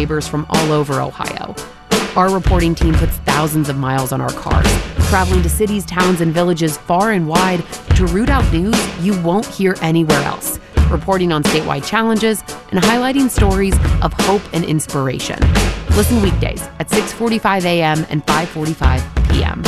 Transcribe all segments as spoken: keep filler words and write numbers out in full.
neighbors from all over Ohio. Our reporting team puts thousands of miles on our cars, traveling to cities, towns, and villages far and wide to root out news you won't hear anywhere else, reporting on statewide challenges and highlighting stories of hope and inspiration. Listen weekdays at six forty-five a.m. and five forty-five p.m.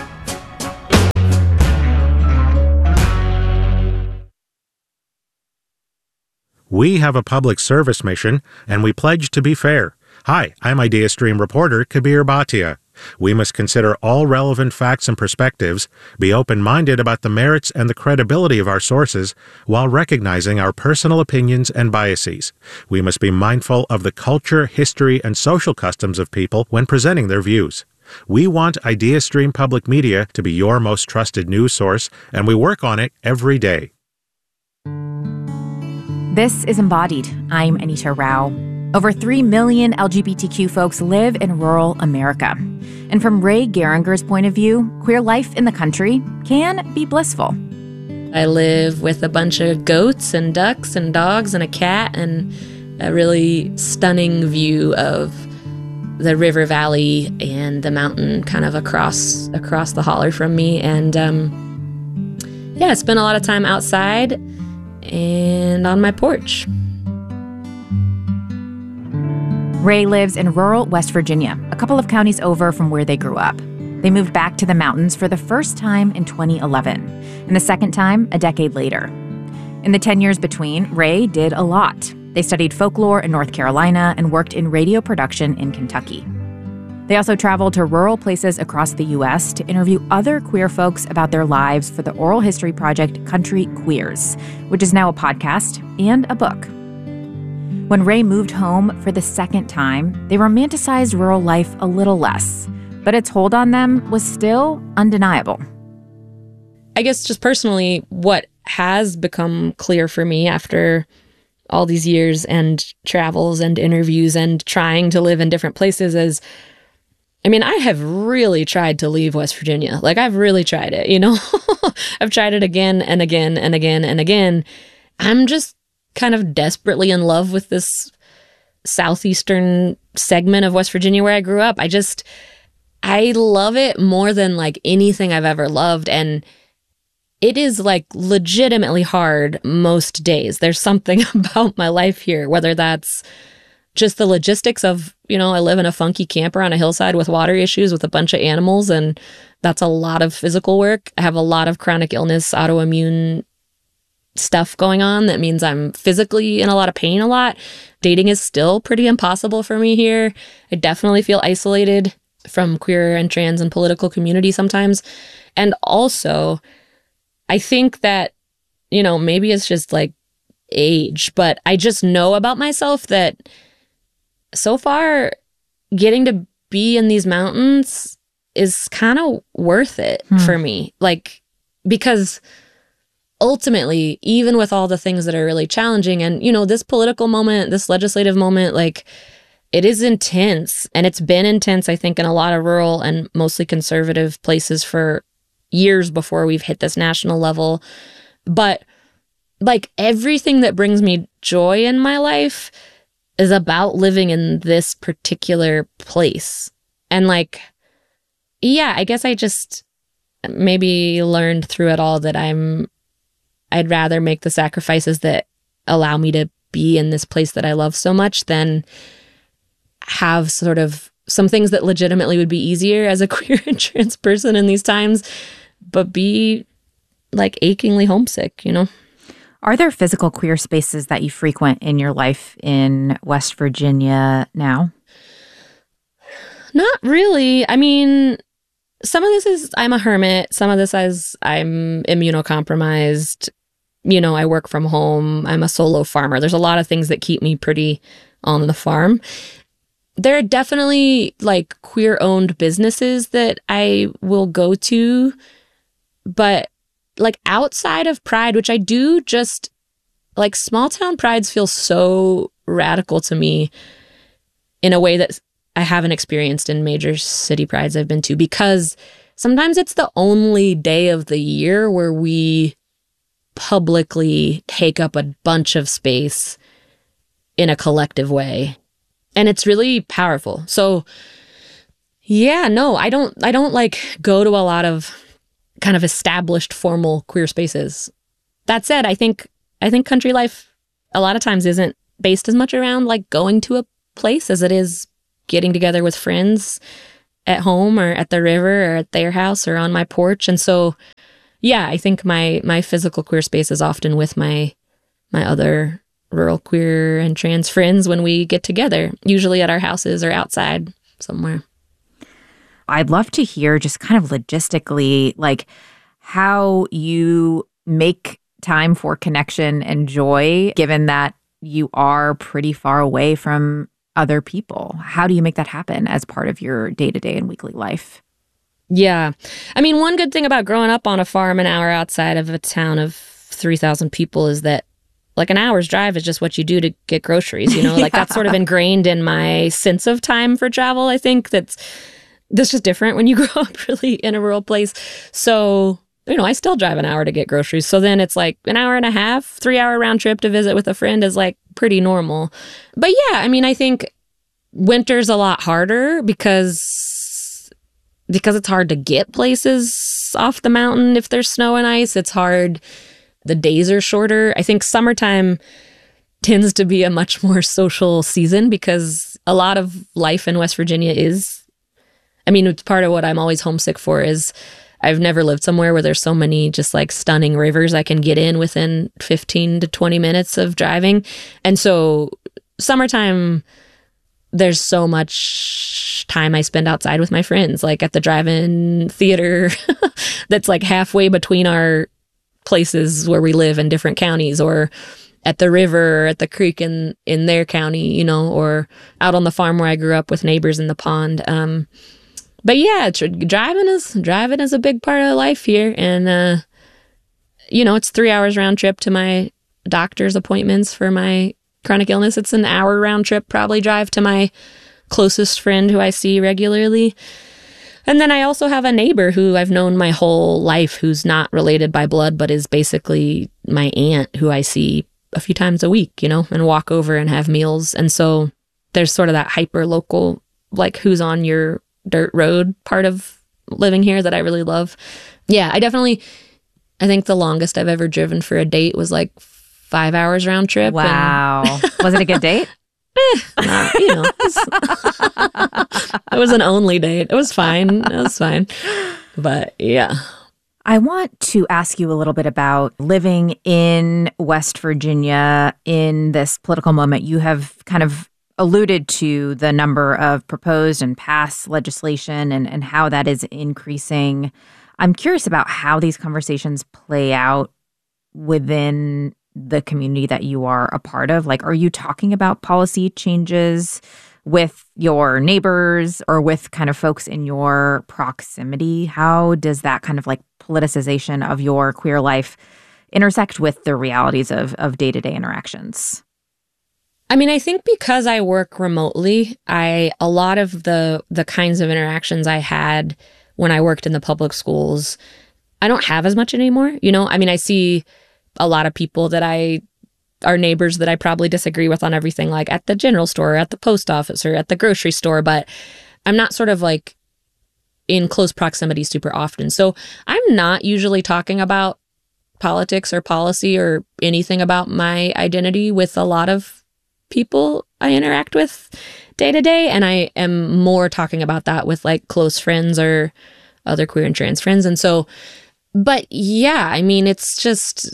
We have a public service mission, and we pledge to be fair. Hi, I'm IdeaStream reporter Kabir Bhatia. We must consider all relevant facts and perspectives, be open-minded about the merits and the credibility of our sources, while recognizing our personal opinions and biases. We must be mindful of the culture, history, and social customs of people when presenting their views. We want IdeaStream Public Media to be your most trusted news source, and we work on it every day. This is Embodied. I'm Anita Rao. Over three million L G B T Q folks live in rural America. And from Ray Geringer's point of view, queer life in the country can be blissful. I live with a bunch of goats and ducks and dogs and a cat and a really stunning view of the river valley and the mountain kind of across across the holler from me. And um, yeah, I spend a lot of time outside and on my porch. Ray lives in rural West Virginia, a couple of counties over from where they grew up. They moved back to the mountains for the first time in twenty eleven, and the second time a decade later. In the ten years between, Ray did a lot. They studied folklore in North Carolina and worked in radio production in Kentucky. They also traveled to rural places across the U S to interview other queer folks about their lives for the oral history project Country Queers, which is now a podcast and a book. When Ray moved home for the second time, they romanticized rural life a little less, but its hold on them was still undeniable. I guess just personally, what has become clear for me after all these years and travels and interviews and trying to live in different places is, I mean, I have really tried to leave West Virginia. Like, I've really tried it, you know? I've tried it again and again and again and again. I'm just kind of desperately in love with this southeastern segment of West Virginia where I grew up. I just, I love it more than like anything I've ever loved. And it is like legitimately hard most days. There's something about my life here, whether that's just the logistics of, you know, I live in a funky camper on a hillside with water issues with a bunch of animals, and that's a lot of physical work. I have a lot of chronic illness, autoimmune stuff going on that means I'm physically in a lot of pain a lot. Dating is still pretty impossible for me here. I definitely feel isolated from queer and trans and political community sometimes. And also, I think that, you know, maybe it's just like age, but I just know about myself that so far getting to be in these mountains is kind of worth it hmm. for me. Like, because ultimately, even with all the things that are really challenging and, you know, this political moment, this legislative moment, like, it is intense. And it's been intense, I think, in a lot of rural and mostly conservative places for years before we've hit this national level. But like, everything that brings me joy in my life is about living in this particular place. And like, yeah, I guess I just maybe learned through it all that I'm, I'd rather make the sacrifices that allow me to be in this place that I love so much than have sort of some things that legitimately would be easier as a queer and trans person in these times, but be like achingly homesick, you know? Are there physical queer spaces that you frequent in your life in West Virginia now? Not really. I mean, some of this is I'm a hermit. Some of this is I'm immunocompromised. You know, I work from home. I'm a solo farmer. There's a lot of things that keep me pretty on the farm. There are definitely like queer-owned businesses that I will go to, but like outside of Pride, which I do just, like small town prides feel so radical to me in a way that I haven't experienced in major city prides I've been to, because sometimes it's the only day of the year where we publicly take up a bunch of space in a collective way. And it's really powerful. So yeah, no, I don't, I don't like go to a lot of kind of established formal queer spaces. That said, I think, I think country life a lot of times isn't based as much around like going to a place as it is getting together with friends at home or at the river or at their house or on my porch. And so, yeah, I think my my physical queer space is often with my my other rural queer and trans friends when we get together, usually at our houses or outside somewhere. I'd love to hear just kind of logistically, like how you make time for connection and joy, given that you are pretty far away from other people. How do you make that happen as part of your day-to-day and weekly life? Yeah. I mean, one good thing about growing up on a farm an hour outside of a town of three thousand people is that like an hour's drive is just what you do to get groceries, you know, like yeah. That's sort of ingrained in my sense of time for travel. I think that's, that's just different when you grow up really in a rural place. So, you know, I still drive an hour to get groceries. So then it's like an hour and a half, three hour round trip to visit with a friend is like pretty normal. But yeah, I mean, I think winter's a lot harder because, because it's hard to get places off the mountain if there's snow and ice. It's hard. The days are shorter. I think summertime tends to be a much more social season because a lot of life in West Virginia is, I mean, it's part of what I'm always homesick for is I've never lived somewhere where there's so many just like stunning rivers I can get in within fifteen to twenty minutes of driving. And so summertime, there's so much time I spend outside with my friends, like at the drive-in theater that's like halfway between our places where we live in different counties, or at the river, or at the creek in, in their county, you know, or out on the farm where I grew up with neighbors in the pond. Um, but yeah, tr- driving is driving is a big part of life here. And, uh, you know, it's three hours round trip to my doctor's appointments for my chronic illness. It's an hour round trip, probably drive to my closest friend who I see regularly. And then I also have a neighbor who I've known my whole life who's not related by blood, but is basically my aunt who I see a few times a week, you know, and walk over and have meals. And so there's sort of that hyper local, like who's on your dirt road part of living here that I really love. Yeah, I definitely, I think the longest I've ever driven for a date was like five hours round trip. Wow. And was it a good date? Eh, nah, you know, it was, it was an only date. It was fine. It was fine. But yeah. I want to ask you a little bit about living in West Virginia in this political moment. You have kind of alluded to the number of proposed and passed legislation and, and how that is increasing. I'm curious about how these conversations play out within the community that you are a part of. Like, are you talking about policy changes with your neighbors or with kind of folks in your proximity? How does that kind of like politicization of your queer life intersect with the realities of, of day-to-day interactions? I mean, I think because I work remotely, I a lot of the the kinds of interactions I had when I worked in the public schools, I don't have as much anymore. You know, I mean, I see a lot of people that I are neighbors that I probably disagree with on everything, like at the general store, or at the post office, or at the grocery store, but I'm not sort of like in close proximity super often. So I'm not usually talking about politics or policy or anything about my identity with a lot of people I interact with day to day. And I am more talking about that with like close friends or other queer and trans friends. And so, but yeah, I mean, it's just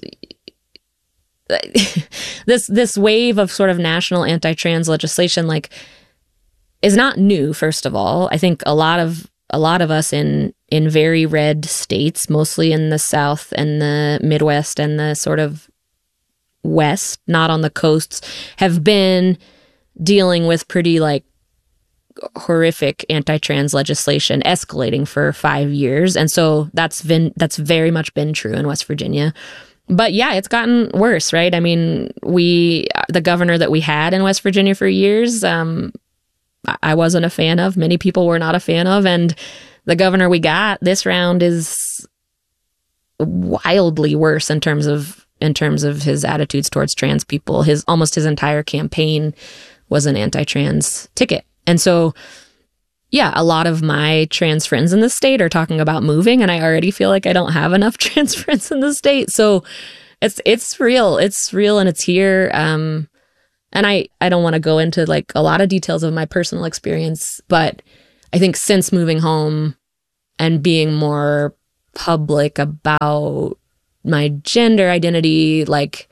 this this wave of sort of national anti-trans legislation, like, is not new. First of all, I think a lot of a lot of us in in very red states, mostly in the South and the Midwest and the sort of West, not on the coasts, have been dealing with pretty like horrific anti-trans legislation escalating for five years. And so that's been, that's very much been true in West Virginia. But yeah, it's gotten worse, right? I mean, we, the governor that we had in West Virginia for years, um, I wasn't a fan of. Many people were not a fan of. And the governor we got this round is wildly worse in terms of in terms of his attitudes towards trans people. His almost his entire campaign was an anti-trans ticket. And so, yeah, a lot of my trans friends in the state are talking about moving, and I already feel like I don't have enough trans friends in the state. So it's it's real. It's real and it's here. Um, and I, I don't want to go into like a lot of details of my personal experience, but I think since moving home and being more public about my gender identity, like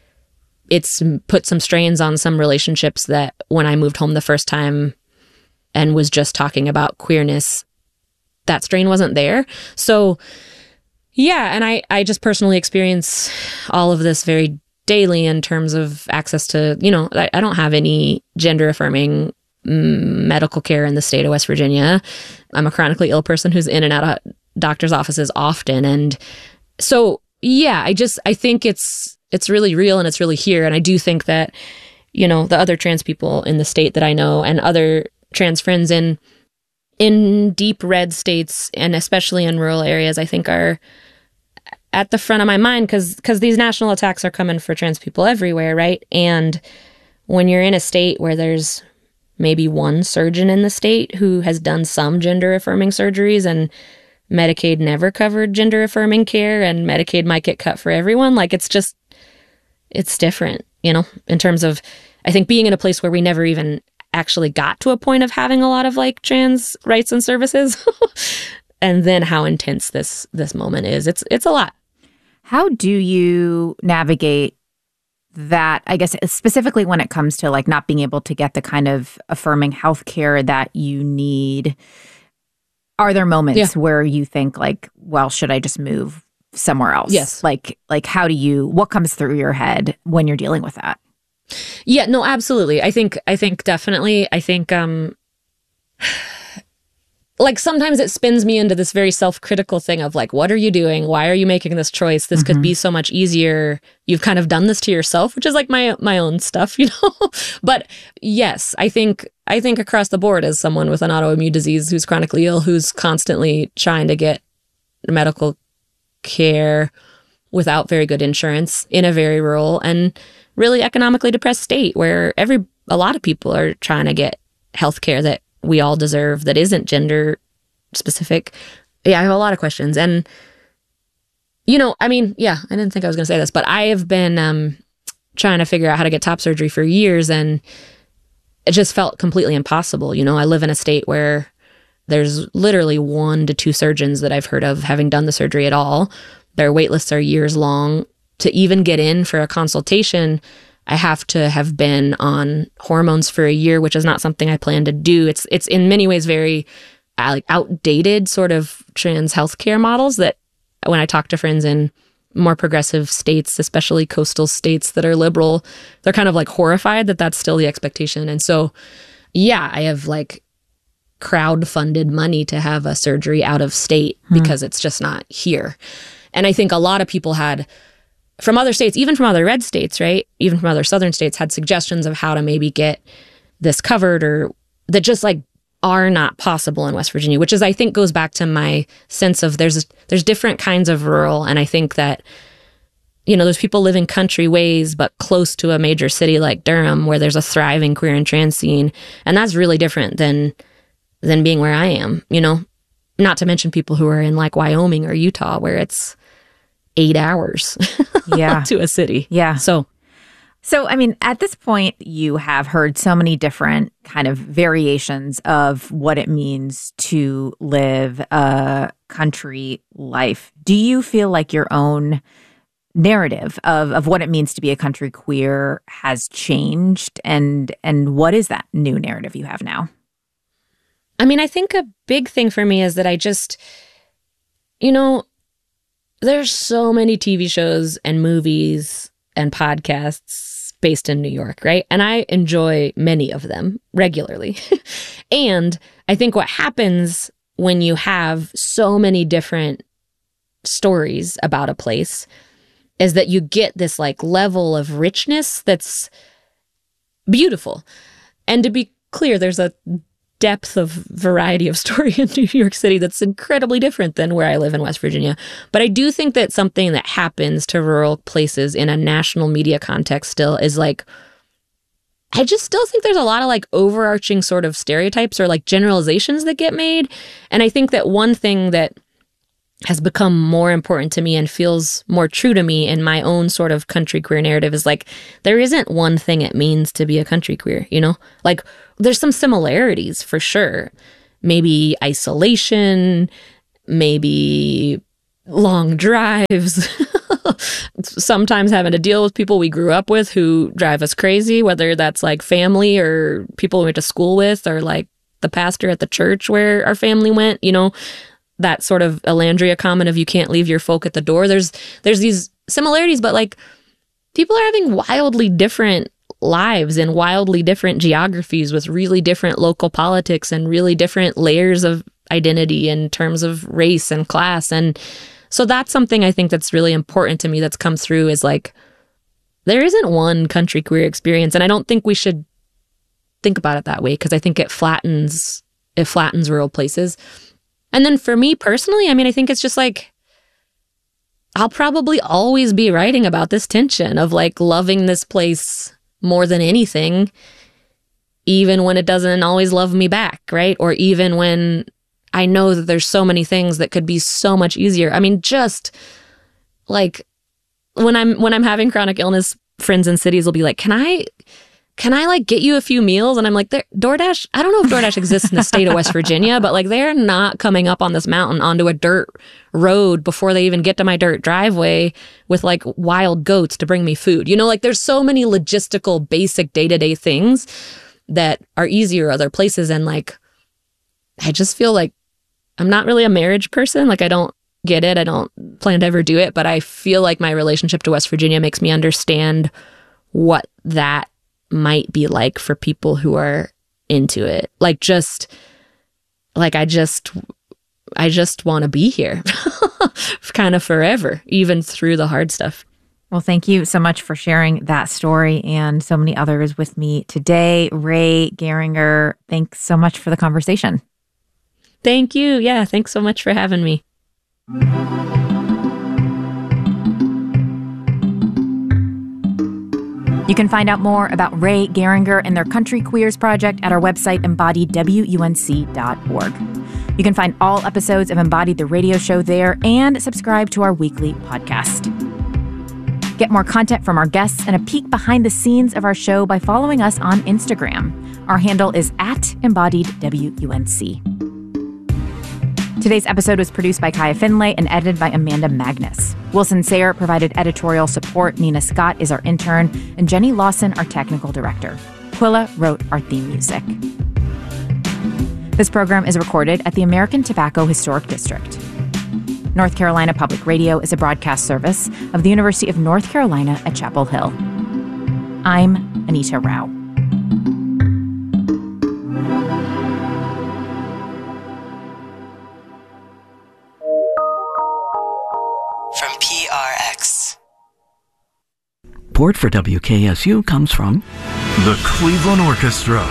it's put some strains on some relationships that when I moved home the first time and was just talking about queerness, that strain wasn't there. So yeah, and I, I just personally experience all of this very daily in terms of access to, you know, I, I don't have any gender affirming mm, medical care in the state of West Virginia. I'm a chronically ill person who's in and out of doctor's offices often. And so, yeah, I just, I think it's, it's really real and it's really here. And I do think that, you know, the other trans people in the state that I know and other trans friends in in deep red states and especially in rural areas, I think are at the front of my mind because because these national attacks are coming for trans people everywhere, right? And when you're in a state where there's maybe one surgeon in the state who has done some gender affirming surgeries and Medicaid never covered gender affirming care and Medicaid might get cut for everyone, like it's just, it's different, you know, in terms of, I think being in a place where we never even actually got to a point of having a lot of like trans rights and services and then how intense this this moment is. It's it's a lot. How do you navigate that, I guess, specifically when it comes to like not being able to get the kind of affirming healthcare that you need? Are there moments yeah. where you think like, well, should I just move somewhere else? Yes. Like like how do you, what comes through your head when you're dealing with that? Yeah, no, absolutely. I think, I think definitely, I think, um, like sometimes it spins me into this very self-critical thing of like, what are you doing? Why are you making this choice? This mm-hmm. could be so much easier. You've kind of done this to yourself, which is like my, my own stuff, you know? But yes, I think, I think across the board as someone with an autoimmune disease who's chronically ill, who's constantly trying to get medical care without very good insurance in a very rural and really economically depressed state where every a lot of people are trying to get health care that we all deserve that isn't gender specific. Yeah, I have a lot of questions. And, you know, I mean, yeah, I didn't think I was going to say this, but I have been um, trying to figure out how to get top surgery for years, and it just felt completely impossible. You know, I live in a state where there's literally one to two surgeons that I've heard of having done the surgery at all. Their wait lists are years long. To even get in for a consultation, I have to have been on hormones for a year, which is not something I plan to do. It's it's in many ways very uh, like outdated sort of trans healthcare models that when I talk to friends in more progressive states, especially coastal states that are liberal, they're kind of like horrified that that's still the expectation. And so, yeah, I have like crowd-funded money to have a surgery out of state hmm. because it's just not here. And I think a lot of people had from other states, even from other red states, right? Even from other southern states had suggestions of how to maybe get this covered or that just like are not possible in West Virginia, which is, I think, goes back to my sense of there's there's different kinds of rural. And I think that, you know, there's people living country ways, but close to a major city like Durham where there's a thriving queer and trans scene. And that's really different than than being where I am, you know, not to mention people who are in like Wyoming or Utah where it's eight hours yeah. to a city. Yeah. So, so, I mean, at this point, you have heard so many different kind of variations of what it means to live a country life. Do you feel like your own narrative of, of what it means to be a country queer has changed? And, and what is that new narrative you have now? I mean, I think a big thing for me is that I just, you know, there's so many T V shows and movies and podcasts based in New York, right? And I enjoy many of them regularly. And I think what happens when you have so many different stories about a place is that you get this like level of richness that's beautiful. And to be clear, there's a depth of variety of story in New York City that's incredibly different than where I live in West Virginia. But I do think that something that happens to rural places in a national media context still is like I just still think there's a lot of like overarching sort of stereotypes or like generalizations that get made. And I think that one thing that has become more important to me and feels more true to me in my own sort of country queer narrative is like, there isn't one thing it means to be a country queer, you know? Like, there's some similarities for sure. Maybe isolation, maybe long drives, sometimes having to deal with people we grew up with who drive us crazy, whether that's like family or people we went to school with or like the pastor at the church where our family went, you know? That sort of Elandria comment of you can't leave your folk at the door. There's there's these similarities, but like people are having wildly different lives in wildly different geographies with really different local politics and really different layers of identity in terms of race and class. And so that's something I think that's really important to me that's come through is like, there isn't one country queer experience. And I don't think we should think about it that way because I think it flattens, it flattens rural places. And then for me personally, I mean, I think it's just like, I'll probably always be writing about this tension of like loving this place more than anything, even when it doesn't always love me back, right? Or even when I know that there's so many things that could be so much easier. I mean, just like when I'm when I'm having chronic illness, friends in cities will be like, can I... Can I like get you a few meals? And I'm like, DoorDash, I don't know if DoorDash exists in the state of West Virginia, but like they're not coming up on this mountain onto a dirt road before they even get to my dirt driveway with like wild goats to bring me food. You know, like there's so many logistical, basic day-to-day things that are easier other places. And like, I just feel like I'm not really a marriage person. Like I don't get it. I don't plan to ever do it, but I feel like my relationship to West Virginia makes me understand what that might be like for people who are into it. Like just like I just I just want to be here kind of forever, even through the hard stuff. Well, thank you so much for sharing that story and so many others with me today. Rae Geringer, thanks so much for the conversation. Thank you. Yeah, thanks so much for having me. You can find out more about Rae Geringer and their Country Queers project at our website, embodied w u n c dot org. You can find all episodes of Embodied the Radio Show there and subscribe to our weekly podcast. Get more content from our guests and a peek behind the scenes of our show by following us on Instagram. Our handle is at embodied w u n c. Today's episode was produced by Kaya Finlay and edited by Amanda Magnus. Wilson Sayer provided editorial support. Nina Scott is our intern, and Jenny Lawson, our technical director. Quilla wrote our theme music. This program is recorded at the American Tobacco Historic District. North Carolina Public Radio is a broadcast service of the University of North Carolina at Chapel Hill. I'm Anita Rao. From P R X. Support for W K S U comes from the Cleveland Orchestra.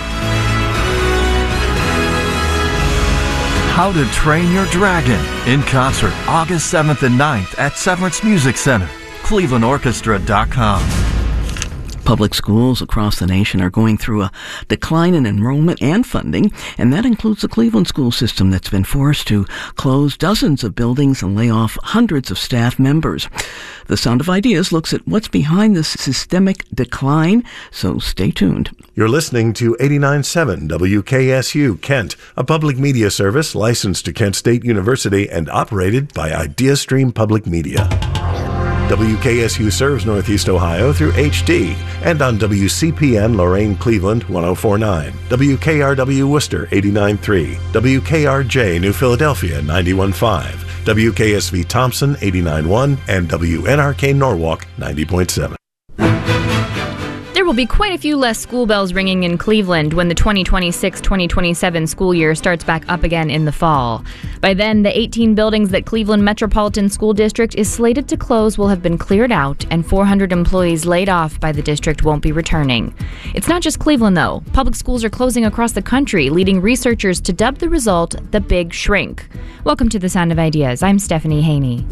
How to Train Your Dragon in concert August seventh and ninth at Severance Music Center. Cleveland Orchestra dot com. Public schools across the nation are going through a decline in enrollment and funding, and that includes the Cleveland school system that's been forced to close dozens of buildings and lay off hundreds of staff members. The Sound of Ideas looks at what's behind this systemic decline, so stay tuned. You're listening to eighty-nine point seven W K S U Kent, a public media service licensed to Kent State University and operated by IdeaStream Public Media. W K S U serves Northeast Ohio through H D and on W C P N Lorain Cleveland one oh four point nine, W K R W Worcester eighty-nine point three, W K R J New Philadelphia ninety-one point five, W K S V Thompson eighty-nine point one, and W N R K Norwalk ninety point seven. There will be quite a few less school bells ringing in Cleveland when the twenty twenty-six twenty twenty-seven school year starts back up again in the fall. By then, the eighteen buildings that Cleveland Metropolitan School District is slated to close will have been cleared out, and four hundred employees laid off by the district won't be returning. It's not just Cleveland, though. Public schools are closing across the country, leading researchers to dub the result the Big Shrink. Welcome to The Sound of Ideas. I'm Stephanie Haney.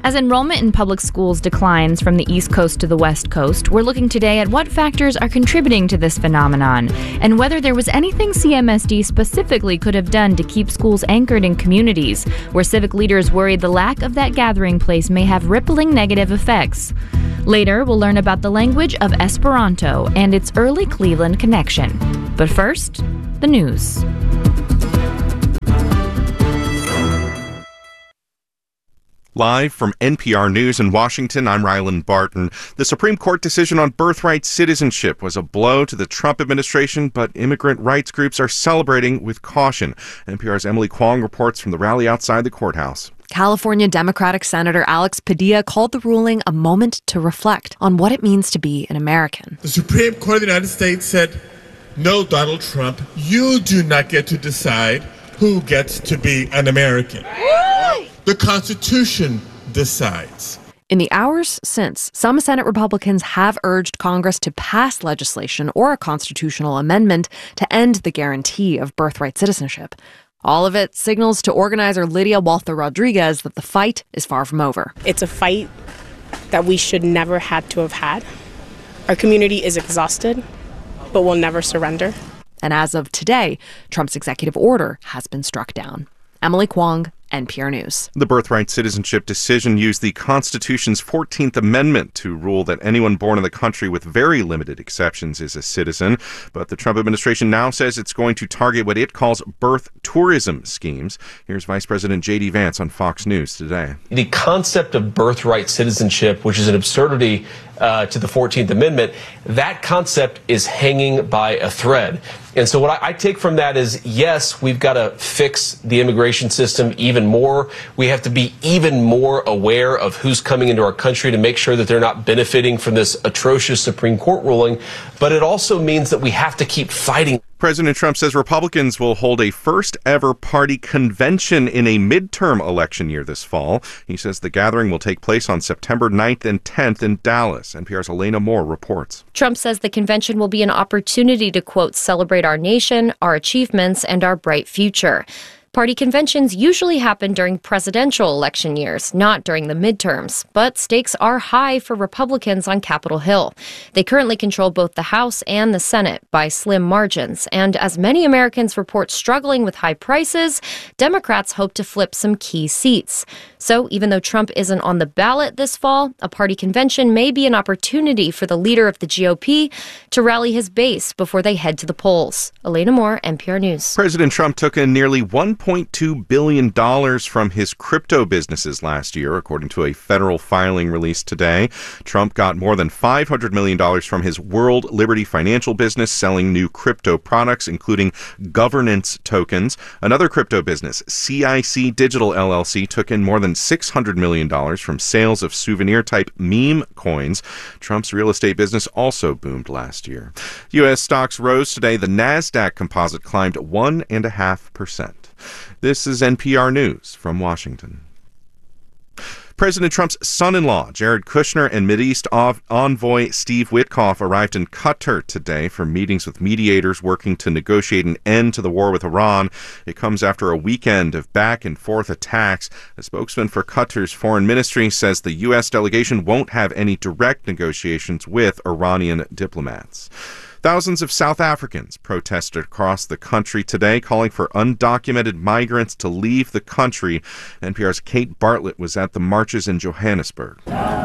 As enrollment in public schools declines from the East Coast to the West Coast, we're looking today at what factors are contributing to this phenomenon and whether there was anything C M S D specifically could have done to keep schools anchored in communities where civic leaders worried the lack of that gathering place may have rippling negative effects. Later, we'll learn about the language of Esperanto and its early Cleveland connection. But first, the news. Live from N P R News in Washington, I'm Ryland Barton. The Supreme Court decision on birthright citizenship was a blow to the Trump administration, but immigrant rights groups are celebrating with caution. N P R's Emily Kwong reports from the rally outside the courthouse. California Democratic Senator Alex Padilla called the ruling a moment to reflect on what it means to be an American. The Supreme Court of the United States said, "No, Donald Trump, you do not get to decide who gets to be an American. The Constitution decides." In the hours since, some Senate Republicans have urged Congress to pass legislation or a constitutional amendment to end the guarantee of birthright citizenship. All of it signals to organizer Lydia Walther Rodriguez that the fight is far from over. It's a fight that we should never had to have had. Our community is exhausted, but will never surrender. And as of today, Trump's executive order has been struck down. Emily Kwong, N P R News. The birthright citizenship decision used the Constitution's fourteenth Amendment to rule that anyone born in the country with very limited exceptions is a citizen. But the Trump administration now says it's going to target what it calls birth tourism schemes. Here's Vice President J D Vance on Fox News today. The concept of birthright citizenship, which is an absurdity uh, to the fourteenth Amendment, that concept is hanging by a thread. And so what I, I take from that is, yes, we've got to fix the immigration system even more. We have to be even more aware of who's coming into our country to make sure that they're not benefiting from this atrocious Supreme Court ruling. But it also means that we have to keep fighting. President Trump says Republicans will hold a first-ever party convention in a midterm election year this fall. He says the gathering will take place on September ninth and tenth in Dallas. N P R's Elena Moore reports. Trump says the convention will be an opportunity to, quote, celebrate our nation, our achievements, and our bright future. Party conventions usually happen during presidential election years, not during the midterms. But stakes are high for Republicans on Capitol Hill. They currently control both the House and the Senate by slim margins. And as many Americans report struggling with high prices, Democrats hope to flip some key seats. So even though Trump isn't on the ballot this fall, a party convention may be an opportunity for the leader of the G O P to rally his base before they head to the polls. Elena Moore, N P R News. President Trump took in nearly one point two billion dollars from his crypto businesses last year, according to a federal filing released today. Trump got more than five hundred million dollars from his World Liberty Financial business, selling new crypto products, including governance tokens. Another crypto business, C I C Digital L L C, took in more than six hundred million dollars from sales of souvenir-type meme coins. Trump's real estate business also boomed last year. U S stocks rose today. The NASDAQ composite climbed one point five percent. This is N P R News from Washington. President Trump's son-in-law, Jared Kushner, and Mideast envoy Steve Witkoff arrived in Qatar today for meetings with mediators working to negotiate an end to the war with Iran. It comes after a weekend of back-and-forth attacks. A spokesman for Qatar's foreign ministry says the U S delegation won't have any direct negotiations with Iranian diplomats. Thousands of South Africans protested across the country today, calling for undocumented migrants to leave the country. N P R's Kate Bartlett was at the marches in Johannesburg.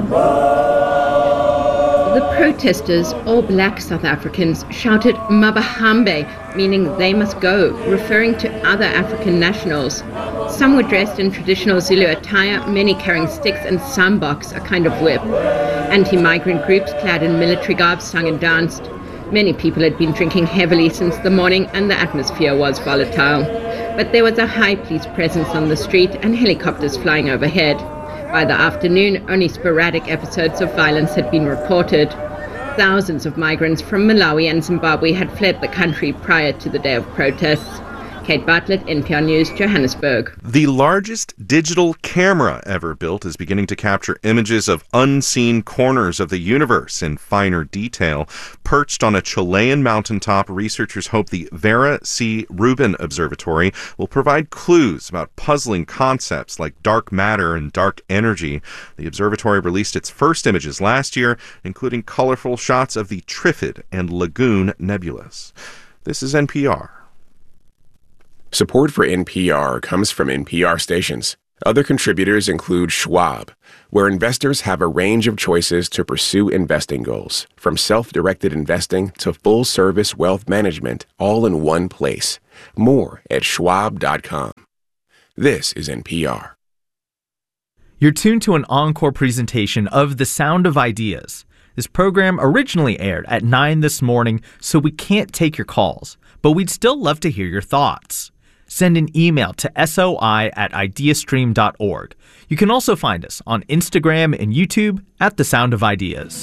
The protesters, all black South Africans, shouted Mabahambe, meaning they must go, referring to other African nationals. Some were dressed in traditional Zulu attire, many carrying sticks and sambok, a kind of whip. Anti-migrant groups clad in military garb sung and danced. Many people had been drinking heavily since the morning and the atmosphere was volatile. But there was a high police presence on the street and helicopters flying overhead. By the afternoon, only sporadic episodes of violence had been reported. Thousands of migrants from Malawi and Zimbabwe had fled the country prior to the day of protests. Kate Bartlett, N P R News, Johannesburg. The largest digital camera ever built is beginning to capture images of unseen corners of the universe in finer detail. Perched on a Chilean mountaintop, researchers hope the Vera C. Rubin Observatory will provide clues about puzzling concepts like dark matter and dark energy. The observatory released its first images last year, including colorful shots of the Trifid and Lagoon nebulas. This is N P R. Support for N P R comes from N P R stations. Other contributors include Schwab, where investors have a range of choices to pursue investing goals, from self-directed investing to full-service wealth management, all in one place. More at schwab dot com. This is N P R. You're tuned to an encore presentation of The Sound of Ideas. This program originally aired at nine this morning, so we can't take your calls, but we'd still love to hear your thoughts. Send an email to soi at ideastream dot org. You can also find us on Instagram and YouTube at The Sound of Ideas.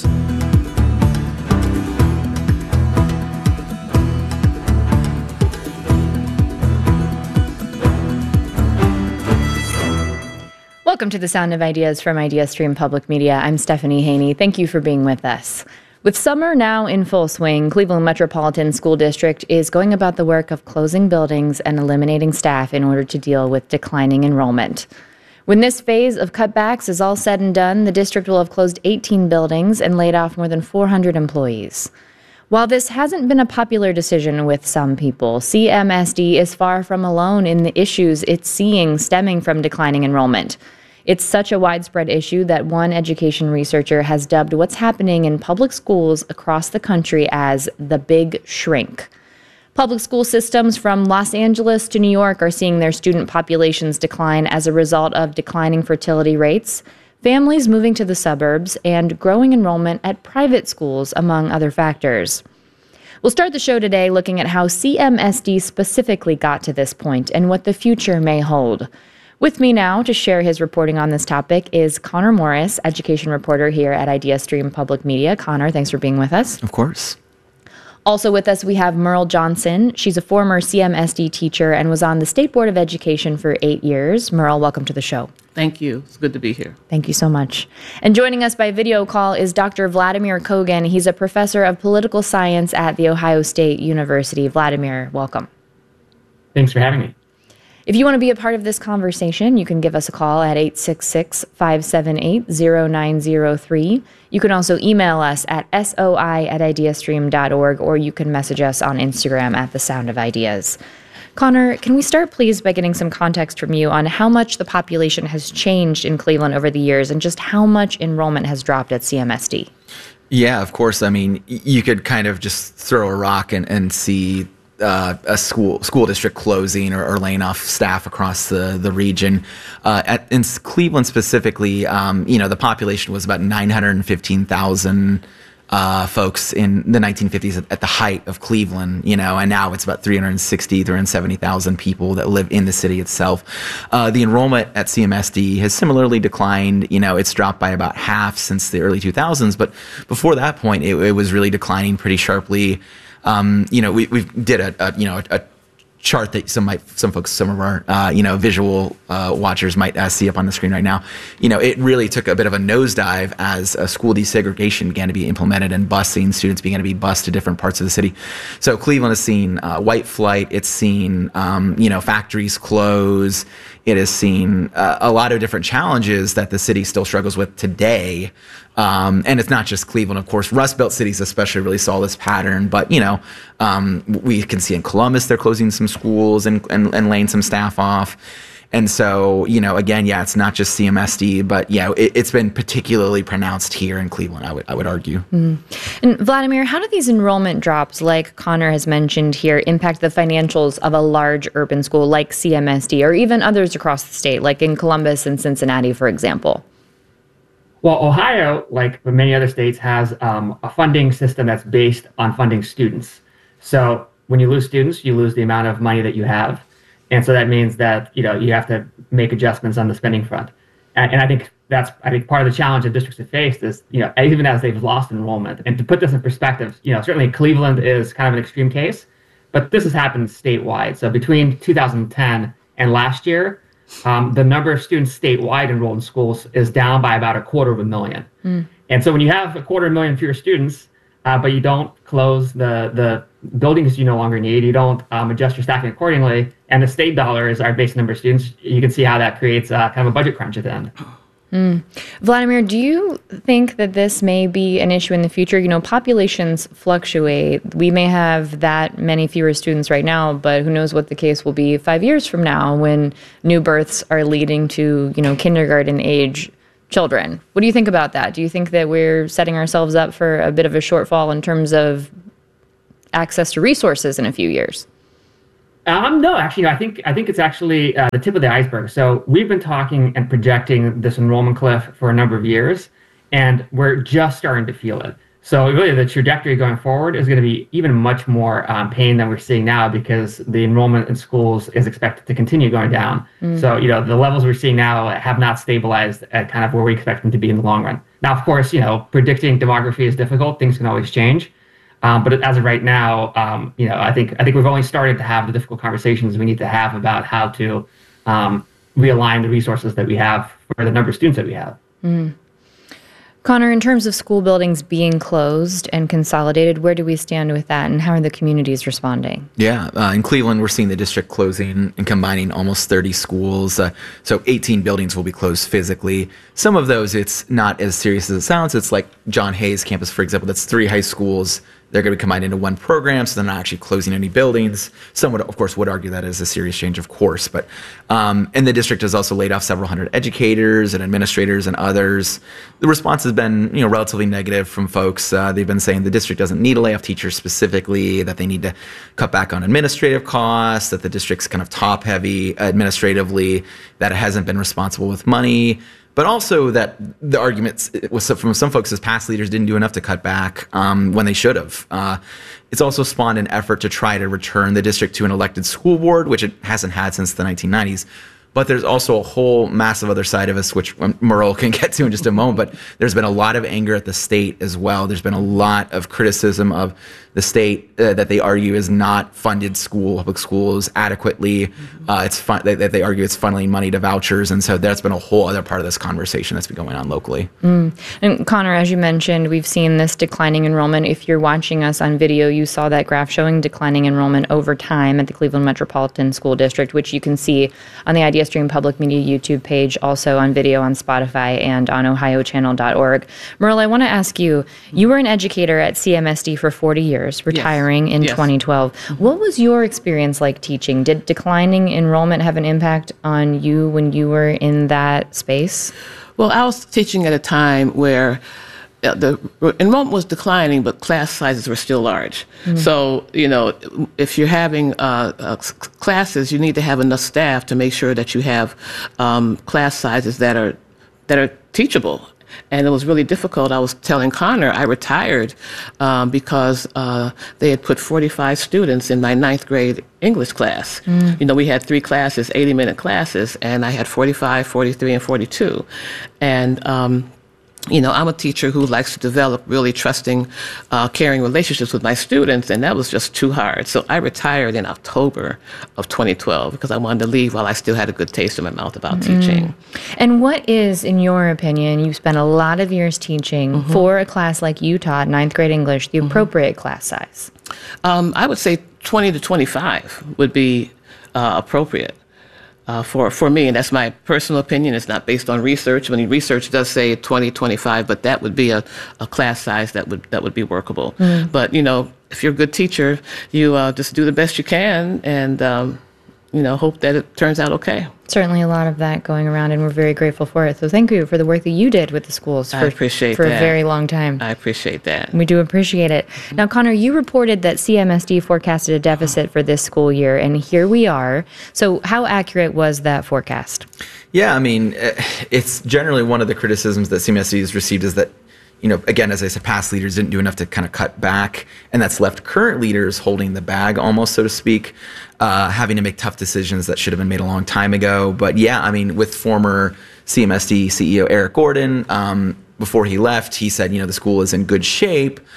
Welcome to The Sound of Ideas from IdeaStream Public Media. I'm Stephanie Haney. Thank you for being with us. With summer now in full swing, Cleveland Metropolitan School District is going about the work of closing buildings and eliminating staff in order to deal with declining enrollment. When this phase of cutbacks is all said and done, the district will have closed eighteen buildings and laid off more than four hundred employees. While this hasn't been a popular decision with some people, C M S D is far from alone in the issues it's seeing stemming from declining enrollment. It's such a widespread issue that one education researcher has dubbed what's happening in public schools across the country as the big shrink. Public school systems from Los Angeles to New York are seeing their student populations decline as a result of declining fertility rates, families moving to the suburbs, and growing enrollment at private schools, among other factors. We'll start the show today looking at how C M S D specifically got to this point and what the future may hold. With me now to share his reporting on this topic is Connor Morris, education reporter here at IdeaStream Public Media. Connor, thanks for being with us. Of course. Also with us, we have Merle Johnson. She's a former C M S D teacher and was on the State Board of Education for eight years. Merle, welcome to the show. Thank you. It's good to be here. Thank you so much. And joining us by video call is Doctor Vladimir Kogan. He's a professor of political science at The Ohio State University. Vladimir, welcome. Thanks for having me. If you want to be a part of this conversation, you can give us a call at eight six six, five seven eight, zero nine zero three. You can also email us at soi at ideastream dot org, or you can message us on Instagram at The Sound of Ideas. Connor, can we start, please, by getting some context from you on how much the population has changed in Cleveland over the years and just how much enrollment has dropped at C M S D? Yeah, of course. I mean, you could kind of just throw a rock and, and see Uh, a school school district closing or, or laying off staff across the the region. Uh, at, in Cleveland specifically, um, you know, the population was about nine hundred fifteen thousand uh, folks in the nineteen fifties at, at the height of Cleveland, you know, and now it's about three hundred sixty, three hundred seventy thousand people that live in the city itself. Uh, the enrollment at C M S D has similarly declined. You know, it's dropped by about half since the early two thousands, but before that point, it, it was really declining pretty sharply. Um, you know, we we did a, a you know a, a chart that some might some folks some of our uh, you know visual uh, watchers might uh, see up on the screen right now. You know, it really took a bit of a nosedive as uh, school desegregation began to be implemented and busing students began to be bused to different parts of the city. So Cleveland has seen uh, white flight. It's seen um, you know factories close. It has seen uh, a lot of different challenges that the city still struggles with today. Um, and it's not just Cleveland, of course. Rust Belt cities especially really saw this pattern. But, you know, um, we can see in Columbus they're closing some schools and, and, and laying some staff off. And so, you know, again, yeah, it's not just C M S D, but, yeah, it, it's been particularly pronounced here in Cleveland, I would I would argue. Mm. And Vladimir, how do these enrollment drops, like Connor has mentioned here, impact the financials of a large urban school like C M S D or even others across the state, like in Columbus and Cincinnati, for example? Well, Ohio, like many other states, has um, a funding system that's based on funding students. So when you lose students, you lose the amount of money that you have. And so that means that, you know, you have to make adjustments on the spending front. And, and I think that's, I think part of the challenge that districts have faced is, you know, even as they've lost enrollment. And to put this in perspective, you know, certainly Cleveland is kind of an extreme case, but this has happened statewide. So between two thousand ten and last year, um, the number of students statewide enrolled in schools is down by about a quarter of a million. Mm. And so when you have a quarter of a million fewer students, uh, but you don't close the, the buildings you no longer need, you don't um, adjust your staffing accordingly, and the state dollars are based on number of students, you can see how that creates uh, kind of a budget crunch at the end. Mm. Vladimir, do you think that this may be an issue in the future? You know, populations fluctuate. We may have that many fewer students right now, but who knows what the case will be five years from now when new births are leading to, you know, kindergarten age children. What do you think about that? Do you think that we're setting ourselves up for a bit of a shortfall in terms of access to resources in a few years? Um, no, actually, no, I think I think it's actually uh, the tip of the iceberg. So we've been talking and projecting this enrollment cliff for a number of years, and we're just starting to feel it. So really, the trajectory going forward is going to be even much more um, pain than we're seeing now, because the enrollment in schools is expected to continue going down. Mm. So, you know, the levels we're seeing now have not stabilized at kind of where we expect them to be in the long run. Now, of course, you know, predicting demography is difficult. Things can always change. Um, but as of right now, um, you know, I think I think we've only started to have the difficult conversations we need to have about how to um, realign the resources that we have for the number of students that we have. Mm. Connor, in terms of school buildings being closed and consolidated, where do we stand with that, and how are the communities responding? Yeah, uh, in Cleveland, we're seeing the district closing and combining almost thirty schools. Uh, so eighteen buildings will be closed physically. Some of those, it's not as serious as it sounds. It's like John Hayes campus, for example. That's three high schools. They're going to be combined into one program, so they're not actually closing any buildings. Some would, of course, would argue that is a serious change, of course. But um, and the district has also laid off several hundred educators and administrators and others. The response has been, you know, relatively negative from folks. Uh, they've been saying the district doesn't need to lay off teachers specifically, that they need to cut back on administrative costs, that the district's kind of top-heavy administratively, that it hasn't been responsible with money. But also that the arguments was from some folks as past leaders didn't do enough to cut back um, when they should have. Uh, it's also spawned an effort to try to return the district to an elected school board, which it hasn't had since the nineteen nineties. But there's also a whole massive other side of this, which Merle can get to in just a moment. But there's been a lot of anger at the state as well. There's been a lot of criticism of the state uh, that they argue is not funded school, public schools adequately. Mm-hmm. Uh, it's fun, they, they argue it's funneling money to vouchers. And so that's been a whole other part of this conversation that's been going on locally. Mm. And Connor, as you mentioned, we've seen this declining enrollment. If you're watching us on video, you saw that graph showing declining enrollment over time at the Cleveland Metropolitan School District, which you can see on the Idea Stream Public Media YouTube page, also on video on Spotify and on ohio channel dot org. Merle, I want to ask you, you were an educator at C M S D for forty years, retiring yes. in yes. twenty twelve. Mm-hmm. What was your experience like teaching? Did declining enrollment have an impact on you when you were in that space? Well, I was teaching at a time where the enrollment was declining, but class sizes were still large. Mm-hmm. So, you know, if you're having uh, uh, classes, you need to have enough staff to make sure that you have um, class sizes that are that are teachable. And it was really difficult. I was telling Connor I retired um, because uh, they had put forty-five students in my ninth grade English class. Mm. You know, we had three classes, eighty-minute classes, and I had forty-five, forty-three, and forty-two. And um, you know, I'm a teacher who likes to develop really trusting, uh, caring relationships with my students, and that was just too hard. So I retired in October of twenty twelve because I wanted to leave while I still had a good taste in my mouth about mm-hmm. teaching. And what is, in your opinion, you've spent a lot of years teaching, mm-hmm. for a class like you taught, ninth grade English, the mm-hmm. appropriate class size? Um, I would say twenty to twenty-five would be uh, appropriate. Uh, for, for me, and that's my personal opinion. It's not based on research. I mean, research does say twenty, twenty-five, but that would be a, a class size that would that would be workable. Mm. But, you know, if you're a good teacher, you uh, just do the best you can and, um, you know, hope that it turns out okay. Certainly a lot of that going around, and we're very grateful for it. So thank you for the work that you did with the schools for, I appreciate for that. a very long time. I appreciate that. We do appreciate it. Mm-hmm. Now, Connor, you reported that C M S D forecasted a deficit for this school year, and here we are. So how accurate was that forecast? Yeah, I mean, it's generally one of the criticisms that C M S D has received is that, you know, again, as I said, past leaders didn't do enough to kind of cut back, and that's left current leaders holding the bag almost, so to speak, uh, having to make tough decisions that should have been made a long time ago. But yeah, I mean, with former C M S D C E O Eric Gordon, um, before he left, he said, you know, the school is in good shape.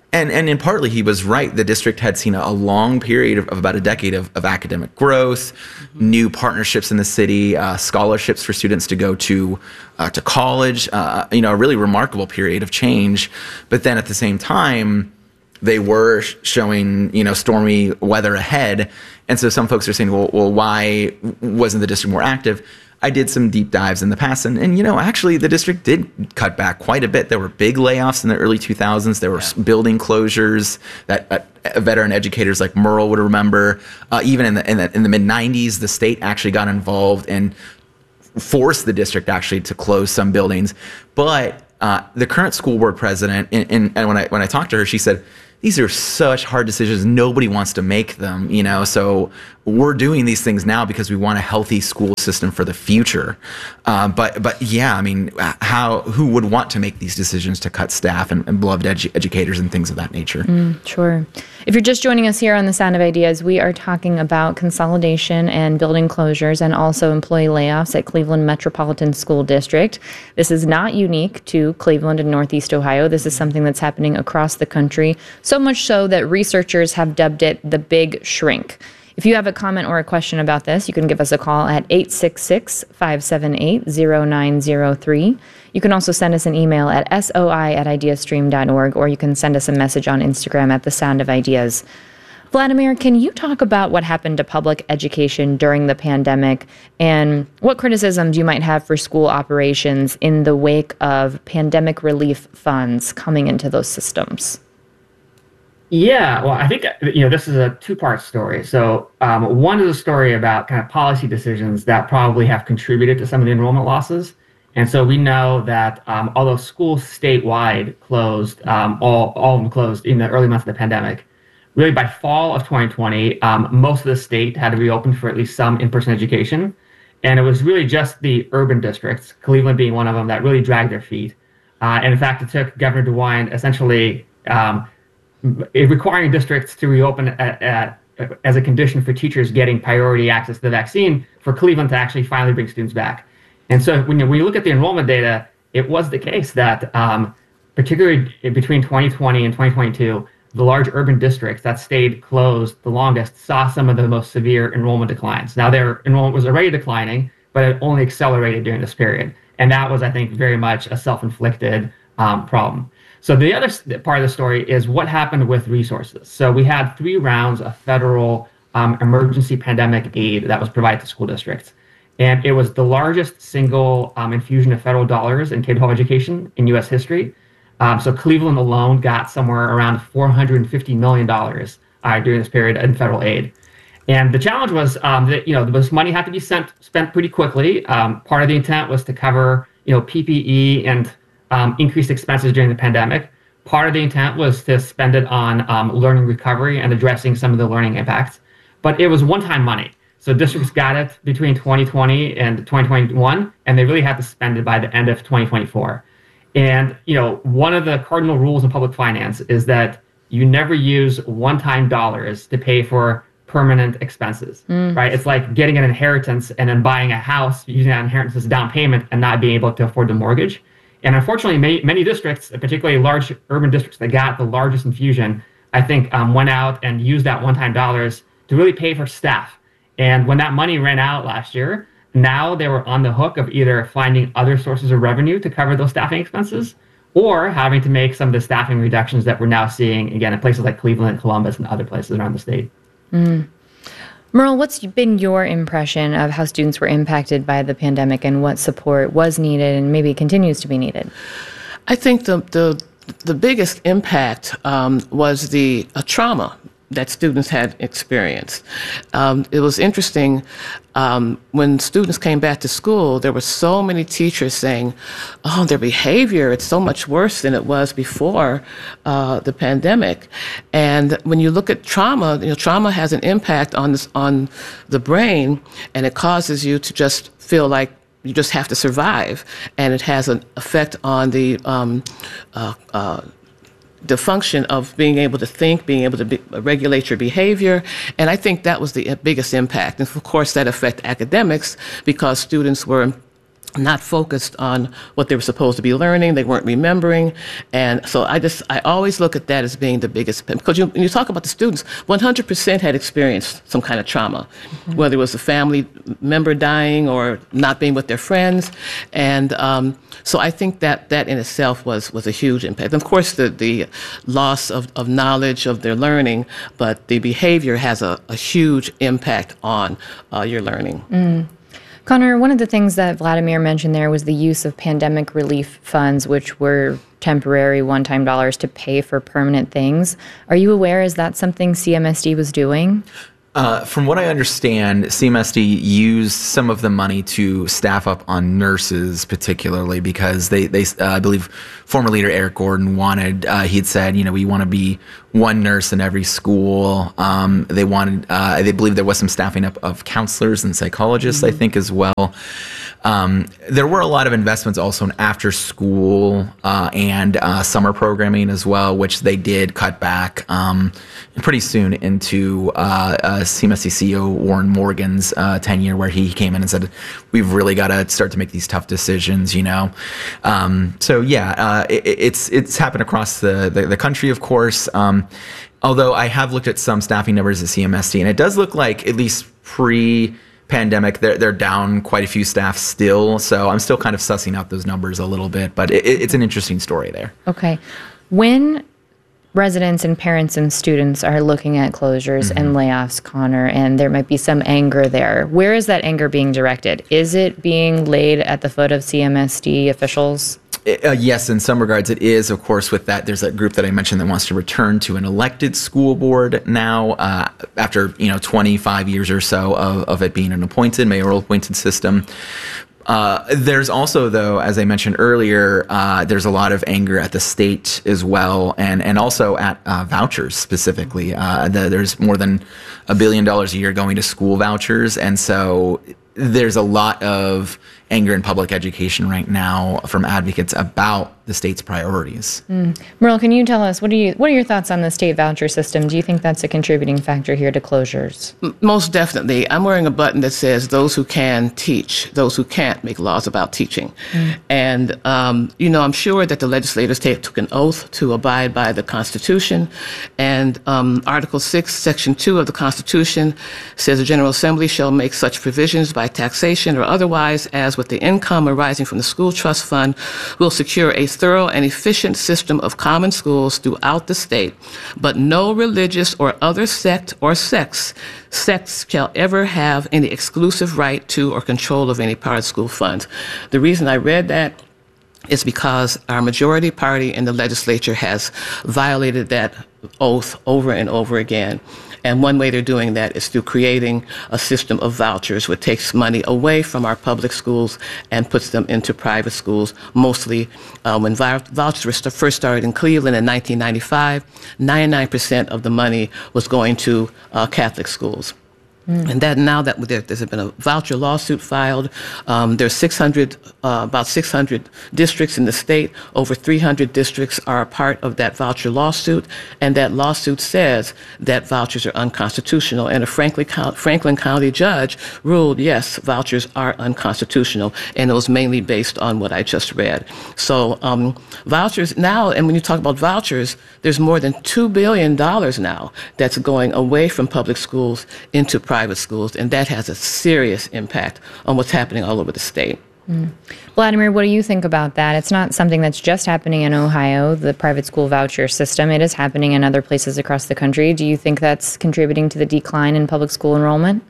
And and in partly he was right. The district had seen a, a long period of, of about a decade of, of academic growth, mm-hmm. new partnerships in the city, uh, scholarships for students to go to uh, to college. Uh, you know, a really remarkable period of change. But then at the same time, they were showing you know stormy weather ahead. And so some folks are saying, well, well, why wasn't the district more active? I did some deep dives in the past, and, and you know, actually, the district did cut back quite a bit. There were big layoffs in the early two thousands. There were yeah. building closures that uh, veteran educators like Merle would remember. Uh, even in the in the, in the mid nineties, the state actually got involved and forced the district actually to close some buildings. But uh, the current school board president, and, and, and when I when I talked to her, she said, these are such hard decisions. Nobody wants to make them, you know, so we're doing these things now because we want a healthy school system for the future. Uh, but, but yeah, I mean, how, who would want to make these decisions to cut staff and, and beloved edu- educators and things of that nature? Mm, sure. If you're just joining us here on The Sound of Ideas, we are talking about consolidation and building closures and also employee layoffs at Cleveland Metropolitan School District. This is not unique to Cleveland and Northeast Ohio. This is something that's happening across the country, so much so that researchers have dubbed it the Big Shrink. If you have a comment or a question about this, you can give us a call at eight six six, five seven eight, zero nine zero three. You can also send us an email at soi at ideastream dot org, or you can send us a message on Instagram at The Sound of Ideas. Vladimir, can you talk about what happened to public education during the pandemic and what criticisms you might have for school operations in the wake of pandemic relief funds coming into those systems? Yeah, well, I think, you know, this is a two-part story. So um, one is a story about kind of policy decisions that probably have contributed to some of the enrollment losses. And so we know that um, although schools statewide closed, um, all, all of them closed in the early months of the pandemic, really by fall of twenty twenty, um, most of the state had to reopen for at least some in-person education. And it was really just the urban districts, Cleveland being one of them, that really dragged their feet. Uh, and in fact, it took Governor DeWine essentially um, requiring districts to reopen at, at, as a condition for teachers getting priority access to the vaccine for Cleveland to actually finally bring students back. And so when you, when you look at the enrollment data, it was the case that um, particularly between twenty twenty and twenty twenty-two, the large urban districts that stayed closed the longest saw some of the most severe enrollment declines. Now, their enrollment was already declining, but it only accelerated during this period. And that was, I think, very much a self-inflicted um, problem. So the other part of the story is what happened with resources. So we had three rounds of federal um, emergency pandemic aid that was provided to school districts. And it was the largest single um, infusion of federal dollars in K through twelve education in U S history. Um, so Cleveland alone got somewhere around four hundred fifty million dollars uh, during this period in federal aid. And the challenge was um, that, you know, this money had to be sent, spent pretty quickly. Um, part of the intent was to cover, you know, P P E and um, increased expenses during the pandemic. Part of the intent was to spend it on um, learning recovery and addressing some of the learning impacts. But it was one-time money. So districts got it between twenty twenty and twenty twenty-one, and they really had to spend it by the end of twenty twenty-four. And, you know, one of the cardinal rules in public finance is that you never use one-time dollars to pay for permanent expenses, mm. right? It's like getting an inheritance and then buying a house, using that inheritance as a down payment and not being able to afford the mortgage. And unfortunately, many, many districts, particularly large urban districts that got the largest infusion, I think um, went out and used that one-time dollars to really pay for staff. And when that money ran out last year, now they were on the hook of either finding other sources of revenue to cover those staffing expenses or having to make some of the staffing reductions that we're now seeing, again, in places like Cleveland, Columbus, and other places around the state. Mm. Merle, what's been your impression of how students were impacted by the pandemic and what support was needed and maybe continues to be needed? I think the the, the biggest impact um, was the uh, trauma that students had experienced. Um, it was interesting, um, when students came back to school, there were so many teachers saying, oh, their behavior, it's so much worse than it was before uh, the pandemic. And when you look at trauma, you know, trauma has an impact on this, on the brain, and it causes you to just feel like you just have to survive. And it has an effect on the um, uh, uh, the function of being able to think, being able to be, regulate your behavior. And I think that was the biggest impact. And of course, that affected academics because students were not focused on what they were supposed to be learning. They weren't remembering. And so I just, I always look at that as being the biggest, because you, when you talk about the students, one hundred percent had experienced some kind of trauma, mm-hmm. whether it was a family member dying or not being with their friends. And um, so I think that that in itself was, was a huge impact. And of course, the, the loss of, of knowledge of their learning, but the behavior has a, a huge impact on uh, your learning. Mm. Connor, one of the things that Vladimir mentioned there was the use of pandemic relief funds, which were temporary one-time dollars to pay for permanent things. Are you aware, is that something C M S D was doing? Uh, from what I understand, C M S D used some of the money to staff up on nurses, particularly because they, they uh, I believe, former leader Eric Gordon wanted, uh, he had said, you know, we want to be one nurse in every school. Um, they wanted, uh, they believe there was some staffing up of counselors and psychologists, mm-hmm. I think, as well. Um, there were a lot of investments also in after school uh, and uh, summer programming as well, which they did cut back um, pretty soon into uh, uh, C M S D C E O Warren Morgan's uh, tenure, where he came in and said, we've really got to start to make these tough decisions, you know. Um, so, yeah, uh, it, it's it's happened across the, the, the country, of course. Um, although I have looked at some staffing numbers at C M S D, and it does look like, at least pre- pandemic, they're, they're down quite a few staff still. So I'm still kind of sussing out those numbers a little bit, but it, it's an interesting story there. Okay. When residents and parents and students are looking at closures mm-hmm. and layoffs, Connor, and there might be some anger there, where is that anger being directed? Is it being laid at the foot of C M S D officials? Uh, yes, in some regards it is. Of course, with that, there's that group that I mentioned that wants to return to an elected school board now uh, after, you know, twenty-five years or so of, of it being an appointed, mayoral appointed system. Uh, there's also, though, as I mentioned earlier, uh, there's a lot of anger at the state as well, and, and also at uh, vouchers specifically. Uh, the, there's more than a billion dollars a year going to school vouchers, and so there's a lot of anger in public education right now from advocates about the state's priorities. Mm. Merle, can you tell us, what are you what are your thoughts on the state voucher system? Do you think that's a contributing factor here to closures? Most definitely. I'm wearing a button that says those who can teach, those who can't make laws about teaching. Mm. And, um, you know, I'm sure that the legislators take, took an oath to abide by the Constitution. And um, Article six, Section two of the Constitution says the General Assembly shall make such provisions by taxation or otherwise as with the income arising from the school trust fund will secure a thorough and efficient system of common schools throughout the state, but no religious or other sect or sects sects shall ever have any exclusive right to or control of any part of school funds. The reason I read that is because our majority party in the legislature has violated that oath over and over again. And one way they're doing that is through creating a system of vouchers, which takes money away from our public schools and puts them into private schools. Mostly, uh, when vouchers were st- first started in Cleveland in nineteen ninety-five, ninety-nine percent of the money was going to uh, Catholic schools. Mm. And that now that there, there's been a voucher lawsuit filed, um, there's six hundred, uh, about six hundred districts in the state. Over three hundred districts are a part of that voucher lawsuit, and that lawsuit says that vouchers are unconstitutional. And a Franklin, Franklin County judge ruled, yes, vouchers are unconstitutional, and it was mainly based on what I just read. So um, vouchers now, and when you talk about vouchers, there's more than two billion dollars now that's going away from public schools into private schools, and that has a serious impact on what's happening all over the state. Mm. Vladimir, what do you think about that? It's not something that's just happening in Ohio, the private school voucher system. It is happening in other places across the country. Do you think that's contributing to the decline in public school enrollment?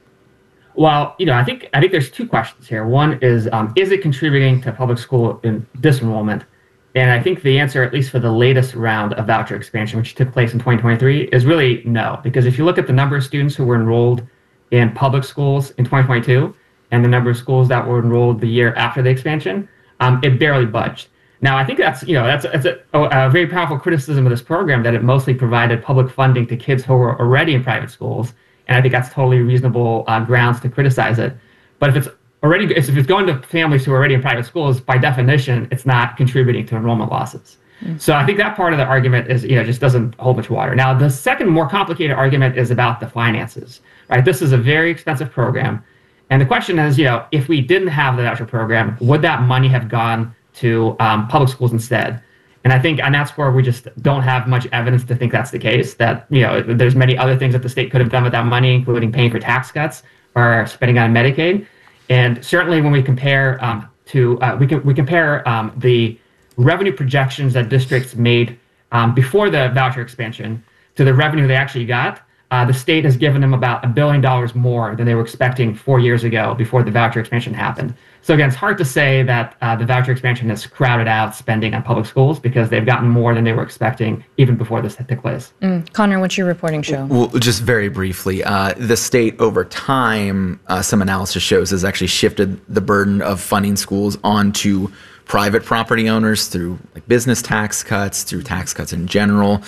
Well, you know, I think I think there's two questions here. One is, um, is it contributing to public school in disenrollment? And I think the answer, at least for the latest round of voucher expansion, which took place in twenty twenty-three, is really no. Because if you look at the number of students who were enrolled in public schools in twenty twenty-two and the number of schools that were enrolled the year after the expansion, um, it barely budged. Now, I think that's, you know, that's, that's a, a very powerful criticism of this program, that it mostly provided public funding to kids who were already in private schools. And I think that's totally reasonable uh, grounds to criticize it. But if it's already, if it's going to families who are already in private schools, by definition, it's not contributing to enrollment losses. Mm-hmm. So I think that part of the argument is, you know, just doesn't hold much water. Now, the second more complicated argument is about the finances, right? This is a very expensive program. And the question is, you know, if we didn't have the voucher program, would that money have gone to um, public schools instead? And I think, and that's where we just don't have much evidence to think that's the case, that, you know, there's many other things that the state could have done with that money, including paying for tax cuts or spending on Medicaid. And certainly when we compare um, to, uh, we can we compare um, the revenue projections that districts made um, before the voucher expansion to the revenue they actually got, uh, the state has given them about a billion dollars more than they were expecting four years ago before the voucher expansion happened. So again, it's hard to say that uh, the voucher expansion has crowded out spending on public schools because they've gotten more than they were expecting even before this took place. Mm. Connor, what's your reporting show? Well, just very briefly, uh, the state over time, uh, some analysis shows, has actually shifted the burden of funding schools onto private property owners through like business tax cuts, through tax cuts in general.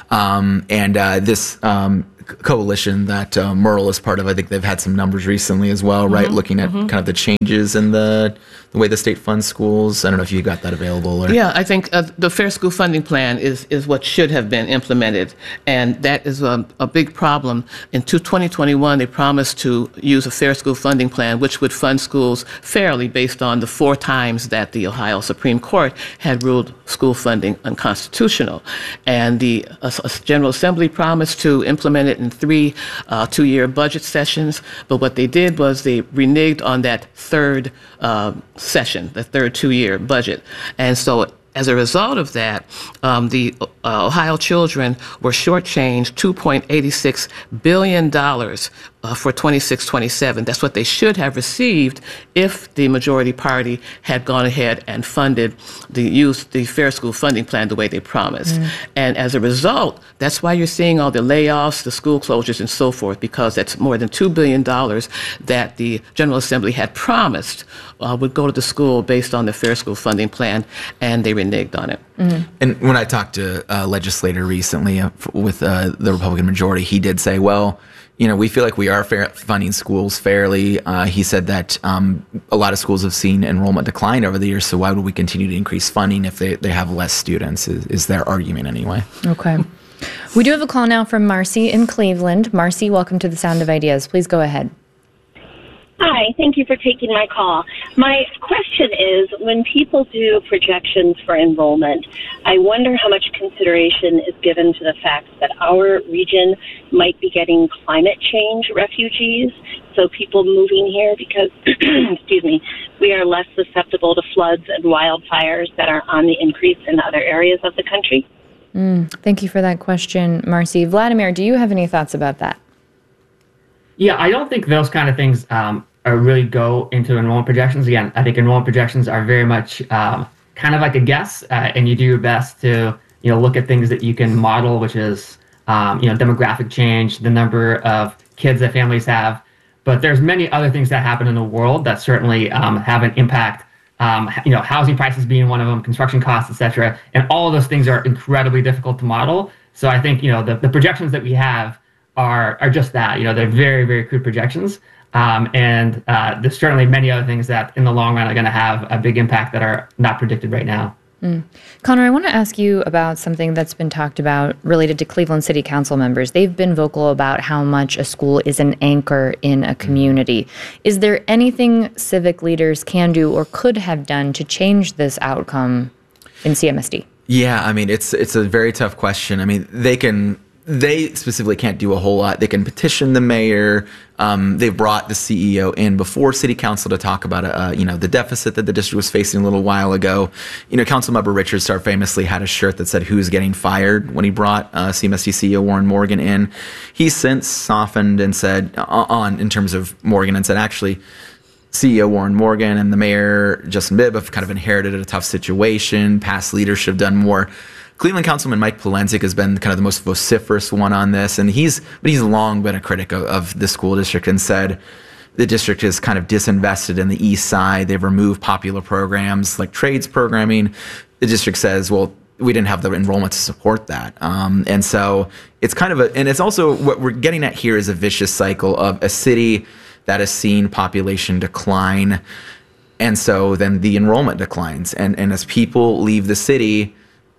Um, and uh, this um, coalition that uh, Murrell is part of, I think they've had some numbers recently as well, right? Mm-hmm, Looking at mm-hmm. kind of the changes in the the way the state funds schools. I don't know if you got that available. Or... Yeah, I think uh, the Fair School Funding Plan is, is what should have been implemented. And that is a, a big problem. In twenty twenty-one, they promised to use a Fair School Funding Plan, which would fund schools fairly based on the four times that the Ohio Supreme Court had ruled school funding unconstitutional. And the uh, General Assembly promised to implement it in three uh, two-year budget sessions. But what they did was they reneged on that third uh, session, the third two-year budget. And so as a result of that, um, the uh, Ohio children were shortchanged two point eight six billion dollars uh, for twenty-six twenty-seven. That's what they should have received if the majority party had gone ahead and funded the use the Fair School Funding Plan the way they promised. Mm. And as a result, that's why you're seeing all the layoffs, the school closures, and so forth, because that's more than two billion dollars that the General Assembly had promised uh, would go to the school based on the Fair School Funding Plan, and they reneged on it. Mm-hmm. And when I talked to a legislator recently uh, with uh, the Republican majority, he did say, well, you know, we feel like we are fair, funding schools fairly. Uh, he said that um, a lot of schools have seen enrollment decline over the years, so why would we continue to increase funding if they, they have less students, is, is their argument anyway. Okay. We do have a call now from Marcy in Cleveland. Marcy, welcome to the Sound of Ideas. Please go ahead. Hi, thank you for taking my call. My question is, when people do projections for enrollment, I wonder how much consideration is given to the fact that our region might be getting climate change refugees, so people moving here because, excuse me, we are less susceptible to floods and wildfires that are on the increase in other areas of the country. Mm, thank you for that question, Marcy. Vladimir, do you have any thoughts about that? Yeah, I don't think those kind of things um, are really go into enrollment projections. Again, I think enrollment projections are very much um, kind of like a guess, uh, and you do your best to you know look at things that you can model, which is um, you know demographic change, the number of kids that families have. But there's many other things that happen in the world that certainly um, have an impact. Um, you know, housing prices being one of them, construction costs, et cetera. And all of those things are incredibly difficult to model. So I think, you know, the, the projections that we have are are just that. You know, they're very, very crude projections. Um, and uh, there's certainly many other things that in the long run are going to have a big impact that are not predicted right now. Mm. Connor, I want to ask you about something that's been talked about related to Cleveland City Council members. They've been vocal about how much a school is an anchor in a community. Is there anything civic leaders can do or could have done to change this outcome in C M S D? Yeah, I mean, it's it's a very tough question. I mean, they can... They specifically can't do a whole lot. They can petition the mayor. Um, they've brought the C E O in before city council to talk about, uh, you know, the deficit that the district was facing a little while ago. You know, Councilmember Richard Starr famously had a shirt that said "Who's getting fired" when he brought uh, C M S D C E O Warren Morgan in. He's since softened and said uh, on in terms of Morgan and said actually. C E O Warren Morgan and the mayor Justin Bibb have kind of inherited a tough situation. Past leadership done more. Cleveland Councilman Mike Polensek has been kind of the most vociferous one on this, and he's but he's long been a critic of, of the school district and said the district is kind of disinvested in the east side. They've removed popular programs like trades programming. The district says, well, we didn't have the enrollment to support that. Um, and so it's kind of a, and it's also what we're getting at here is a vicious cycle of a city that has seen population decline. And so then the enrollment declines. And, and as people leave the city,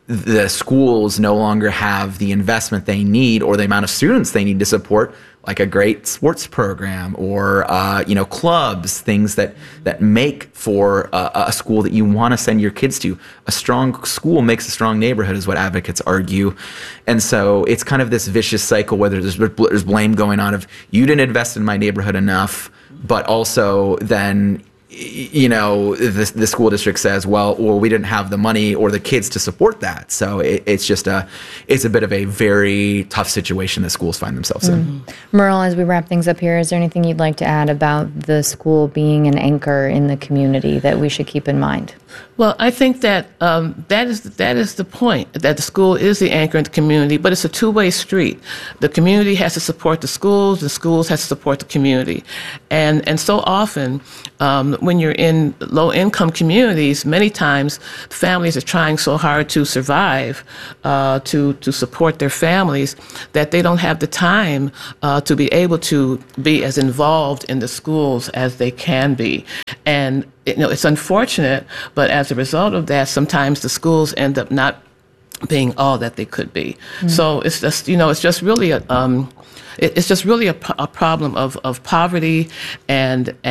the schools no longer have the investment they need or the amount of students they need to support, like a great sports program or uh, you know clubs, things that that make for a, a school that you want to send your kids to. A strong school makes a strong neighborhood, is what advocates argue, and so it's kind of this vicious cycle. Whether there's, there's blame going on of you didn't invest in my neighborhood enough, but also then, you know, the, the school district says, well, well, we didn't have the money or the kids to support that. So it, it's just a, it's a bit of a very tough situation that schools find themselves mm-hmm. in. Merle, as we wrap things up here, is there anything you'd like to add about the school being an anchor in the community that we should keep in mind? Well, I think that um, that is that is the point, that the school is the anchor in the community, but it's a two-way street. The community has to support the schools, the schools has to support the community. And and so often, um, when you're in low-income communities, many times families are trying so hard to survive, uh, to, to support their families, that they don't have the time uh, to be able to be as involved in the schools as they can be. And you know, it's unfortunate, but as a result of that, sometimes the schools end up not being all that they could be. Mm. So it's just, you know, it's just really a, um, it, it's just really a, a problem of, of poverty and